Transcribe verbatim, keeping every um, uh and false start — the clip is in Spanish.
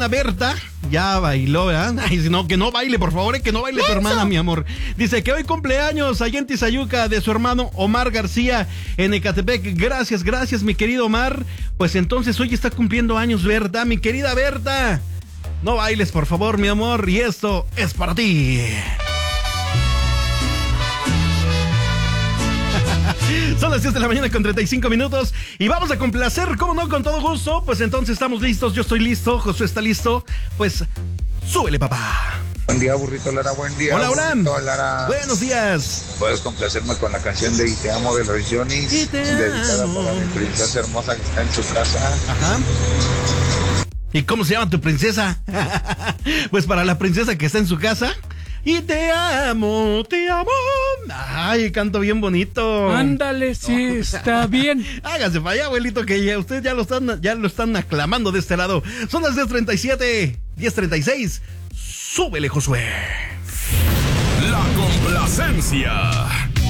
hermana Berta ya bailó, ¿verdad? Ay, si no, que no baile, por favor, que no baile tu hermana, mi amor. Dice que hoy cumpleaños allá en Tizayuca de su hermano Omar García en Ecatepec. Gracias, gracias, mi querido Omar. Pues entonces hoy está cumpliendo años, ¿verdad, mi querida Berta? No bailes, por favor, mi amor, y esto es para ti. Son las diez de la mañana con treinta y cinco minutos y vamos a complacer, ¿cómo no? Con todo gusto. Pues entonces estamos listos, yo estoy listo, Josué está listo. Pues súbele, papá. Buen día, burrito Lara, buen día. Hola, hola. Burrito Lara. Buenos días. Puedes complacerme con la canción de Y te amo de los Johnnies, Y te dedicada amo. para mi princesa hermosa que está en su casa. Ajá. ¿Y cómo se llama tu princesa? Pues para la princesa que está en su casa. Y te amo, te amo. Ay, canto bien bonito. Ándale, sí, está bien. Hágase para allá, abuelito, que ya, ustedes ya lo están, ya lo están aclamando de este lado. Son las diez treinta y siete, diez treinta y seis. Súbele, Josué. La complacencia.